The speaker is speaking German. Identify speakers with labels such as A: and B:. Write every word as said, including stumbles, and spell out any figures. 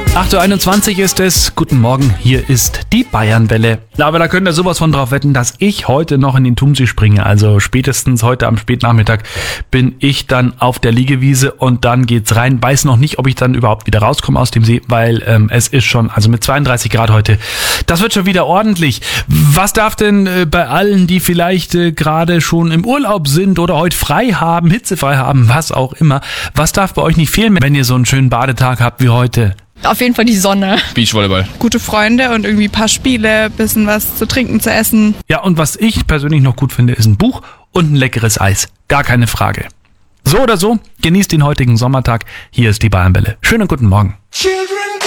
A: acht Uhr einundzwanzig ist es. Guten Morgen, hier ist die Bayernwelle. Aber da könnt ihr sowas von drauf wetten, dass ich heute noch in den Tumsee springe. Also spätestens heute am Spätnachmittag bin ich dann auf der Liegewiese und dann geht's rein. Weiß noch nicht, ob ich dann überhaupt wieder rauskomme aus dem See, weil ähm, es ist schon, also mit zweiunddreißig Grad heute, das wird schon wieder ordentlich. Was darf denn äh, bei allen, die vielleicht äh, gerade schon im Urlaub sind oder heute frei haben, hitzefrei haben, was auch immer, was darf bei euch nicht fehlen, wenn ihr so einen schönen Badetag habt wie heute?
B: Auf jeden Fall die Sonne.
C: Beachvolleyball.
D: Gute Freunde und irgendwie ein paar Spiele, bisschen was zu trinken, zu essen.
A: Ja, und was ich persönlich noch gut finde, ist ein Buch und ein leckeres Eis. Gar keine Frage. So oder so, genießt den heutigen Sommertag. Hier ist die Bayernwelle. Schönen guten Morgen.